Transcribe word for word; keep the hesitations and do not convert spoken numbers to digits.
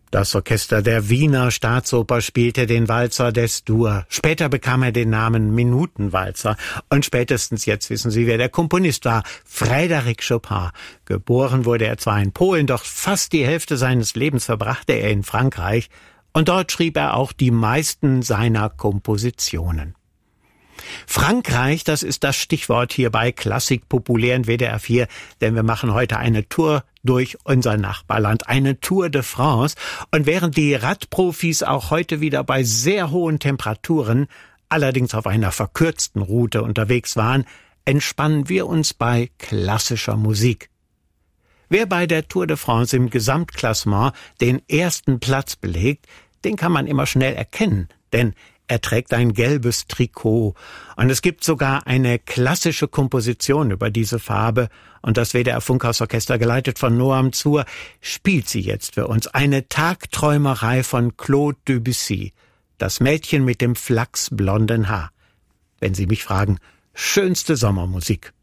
Das Orchester der Wiener Staatsoper spielte den Walzer d'Es-Dur. Später bekam er den Namen Minutenwalzer. Und spätestens jetzt wissen Sie, wer der Komponist war. Frédéric Chopin. Geboren wurde er zwar in Polen, doch fast die Hälfte seines Lebens verbrachte er in Frankreich. Und dort schrieb er auch die meisten seiner Kompositionen. Frankreich, das ist das Stichwort hier bei Klassik populär in W D R vier, denn wir machen heute eine Tour durch unser Nachbarland, eine Tour de France. Und während die Radprofis auch heute wieder bei sehr hohen Temperaturen, allerdings auf einer verkürzten Route unterwegs waren, entspannen wir uns bei klassischer Musik. Wer bei der Tour de France im Gesamtklassement den ersten Platz belegt, den kann man immer schnell erkennen, denn er trägt ein gelbes Trikot. Und es gibt sogar eine klassische Komposition über diese Farbe. Und das W D R Funkhausorchester, geleitet von Noam Zur, spielt sie jetzt für uns. Eine Tagträumerei von Claude Debussy. Das Mädchen mit dem flachsblonden Haar. Wenn Sie mich fragen, schönste Sommermusik.